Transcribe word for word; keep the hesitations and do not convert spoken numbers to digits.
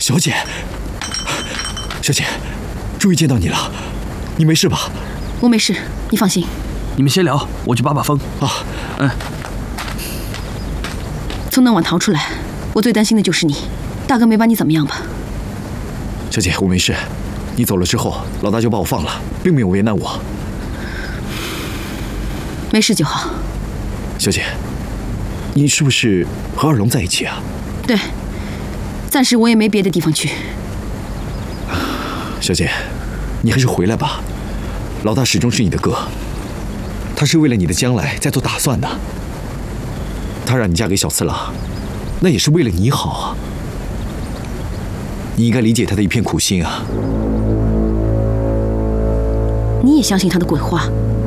小姐，小姐，终于见到你了，你没事吧？ 我没事，你放心。 你们先聊，我去把把风。 啊， 嗯。 从那晚逃出来，我最担心的就是你。大哥没把你怎么样吧？ 小姐，我没事。你走了之后，老大就把我放了，并没有为难我。 没事就好。 小姐，你是不是和二龙在一起啊？ 对，暂时我也没别的地方去。 小姐，你还是回来吧。老大始终是你的哥，他是为了你的将来在做打算的。他让你嫁给小次郎，那也是为了你好啊。你应该理解他的一片苦心啊。 你也相信他的鬼话？